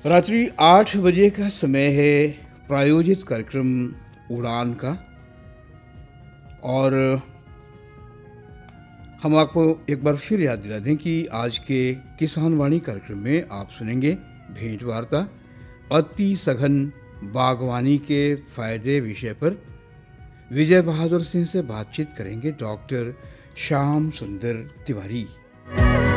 रात्रि 8 बजे का समय है प्रायोजित कार्यक्रम उड़ान का। और हम आपको एक बार फिर याद दिला दें कि आज के किसान वाणी कार्यक्रम में आप सुनेंगे भेंट वार्ता अति सघन बागवानी के फायदे विषय पर विजय बहादुर सिंह से बातचीत करेंगे डॉक्टर श्याम सुंदर तिवारी।